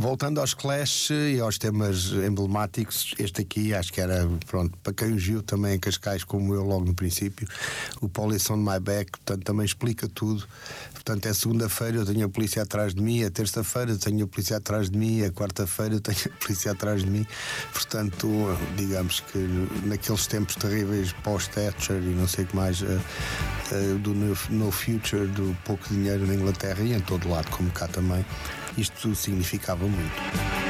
voltando aos Clash e aos temas emblemáticos, este aqui acho que era, pronto, para quem os viu também em Cascais como eu logo no princípio, o Police on My Back, portanto também explica tudo. Portanto é segunda-feira eu tenho a polícia atrás de mim, a terça-feira eu tenho a polícia atrás de mim, a quarta-feira eu tenho a polícia atrás de mim. Portanto, digamos que naqueles tempos terríveis pós-Thatcher e não sei o que mais, do No Future, do pouco dinheiro na Inglaterra e em todo lado como cá também, isto significava muito.